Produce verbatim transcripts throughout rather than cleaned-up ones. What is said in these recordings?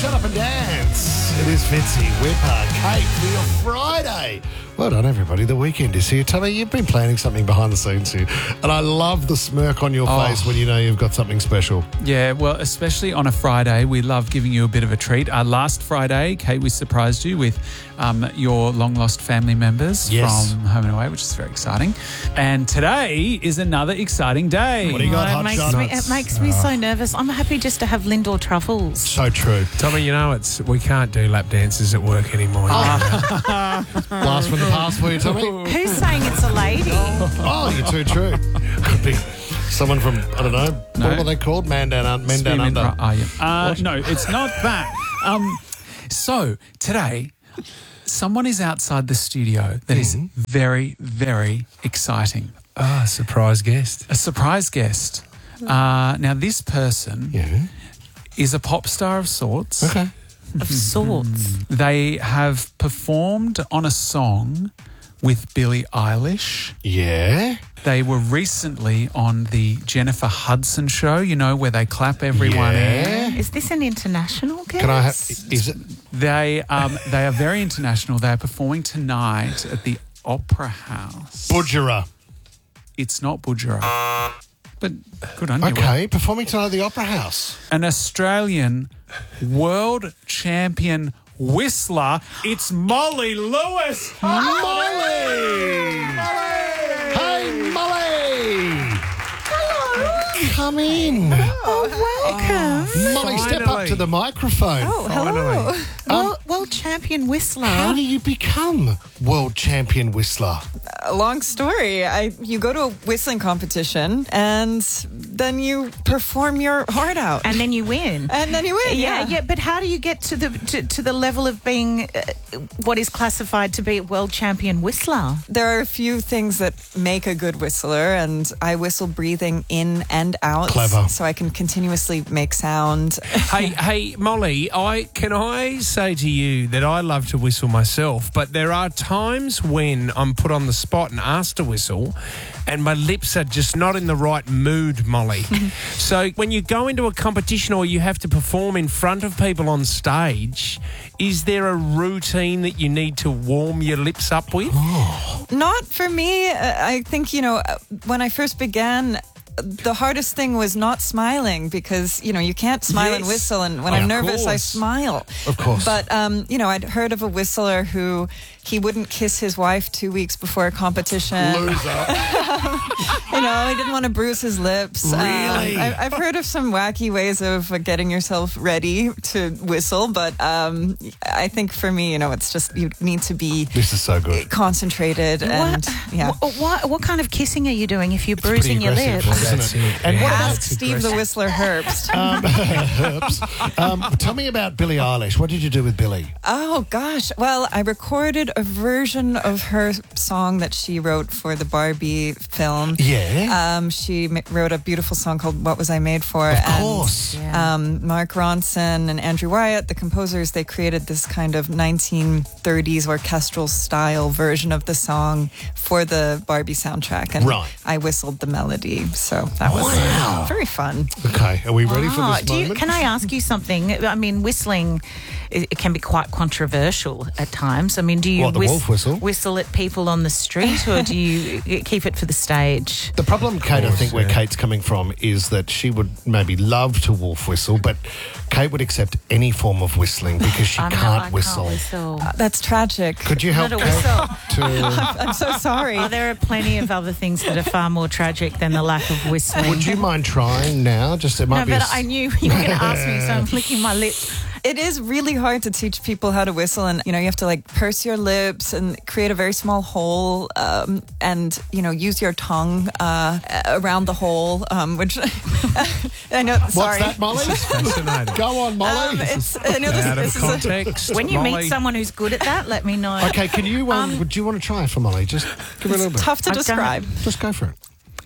Shut Up and Dance. It is Fitzy, Whipper, Kate for your Friday. Well done, everybody. The weekend is here. Tell me, you've been planning something behind the scenes here, and I love the smirk on your Oh. face when you know you've got something special. Yeah, well, especially on a Friday, we love giving you a bit of a treat. Uh, last Friday, Kate, we surprised you with um, your long-lost family members Yes. from Home and Away, which is very exciting. And today is another exciting day. What do you got, Oh, Hot it makes Shot? me it makes me so nervous. I'm happy just to have Lindor truffles. So true. Tommy, you know, it's we can't do lap dances at work anymore. Last from the past for you, Tommy. Who's saying it's a lady? Oh, you're too true. Could be someone from, I don't know, No. what are they called? Man Down, un- Men Down Spearmint Under. Ri- Oh, yeah. Uh, no, it's not that. Um, so today, someone is outside the studio that is very, very exciting. Ah, surprise guest. A surprise guest. Uh, now, this person Yeah. is a pop star of sorts. Okay. Of sorts. They have performed on a song with Billie Eilish. Yeah. They were recently on the Jennifer Hudson show, you know, where they clap everyone in. Yeah. Is this an international guest? Can I have, is it? They um, they are very international. They are performing tonight at the Opera House. Budgerah. It's not Budgerah, but good on you. Okay, performing tonight at the Opera House. An Australian world champion whistler. It's Molly Lewis. Molly! Hey, Molly! Hello! Come in. Oh, welcome. Molly, step up Finally. to the microphone. Oh, hello. Well, world champion whistler. How do you become world champion whistler? A long story. I you go to a whistling competition and then you perform your heart out, And then you win. and then you win. Yeah, yeah, but how do you get to the to, to the level of being uh, what is classified to be a world champion whistler? There are a few things that make a good whistler, and I whistle breathing in and out. Clever. So I can continuously make sound. hey, hey, Molly, I can I say to you that I love to whistle myself, but there are times when I'm put on the spot and asked to whistle, and my lips are just not in the right mood, Molly. So when you go into a competition or you have to perform in front of people on stage, is there a routine that you need to warm your lips up with? Not for me. Uh, I think, you know, uh, when I first began, the hardest thing was not smiling because, you know, you can't smile and Yes. whistle. And when Oh, I'm of nervous, I course. smile. Of course. But, um, you know, I'd heard of a whistler who he wouldn't kiss his wife two weeks before a competition. Loser. You know, he didn't want to bruise his lips. Um, Really? I, I've heard of some wacky ways of uh, getting yourself ready to whistle. But um, I think for me, you know, it's just you need to be This is so good. concentrated and, what, yeah. what, what what kind of kissing are you doing if you're bruising your aggressive, lips? isn't That's it? it. And Yeah. what Ask about Steve the Whistler Herbst. um, Herbs? Um, tell me about Billie Eilish. What did you do with Billie? Oh, gosh. Well, I recorded a version of her song that she wrote for the Barbie film. Yeah. Um, she ma- wrote a beautiful song called What Was I Made For? Of and, course. Um, Mark Ronson and Andrew Wyatt, the composers, they created this kind of nineteen thirties orchestral style version of the song for the Barbie soundtrack. And Right. I whistled the melody. So that was Wow. very fun. Okay, are we ready for Ah, this do you, moment? can I ask you something? I mean, whistling it, it can be quite controversial at times. I mean, do you What, the wolf whistle? whistle at people on the street, or do you keep it for the stage? The problem, Kate, I think where yeah. Kate's coming from is that she would maybe love to wolf whistle, but Kate would accept any form of whistling because she I'm not- can't I whistle. Can't whistle. That's tragic. Could you help Not a Kate whistle. to... I'm so sorry. Oh, there are plenty of other things that are far more tragic than the lack of whistling. Would you mind trying now? Just it might No, be. a but s- I knew you were going to ask me, so I'm licking my lips. It is really hard to teach people how to whistle, and you know you have to like purse your lips and create a very small hole, um, and you know use your tongue uh, around the hole, um, which I know. What's Sorry. that, Molly? Fascinating. Go on, Molly. Um, it's I know this, Out of this is a, context. When you Molly. meet someone who's good at that, let me know. okay, can you? Um, would you want to try it for Molly? Just give her a little bit. tough to I've done describe. Just go for it.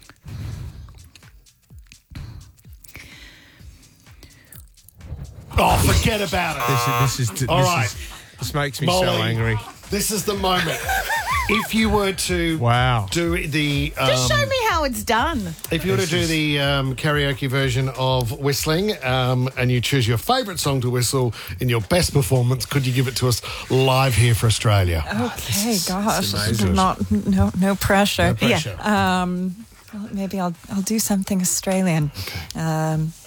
Oh, forget about it. This is, this is, All this right. is, this makes me Molly. so angry. This is the moment. If you were to Wow. do the um, Just show me how it's done. if you were to do the um, karaoke version of whistling, um, and you choose your favourite song to whistle in your best performance, could you give it to us live here for Australia? Okay, gosh, amazing. not no no pressure. No pressure. Um, well, maybe I'll I'll do something Australian. Um,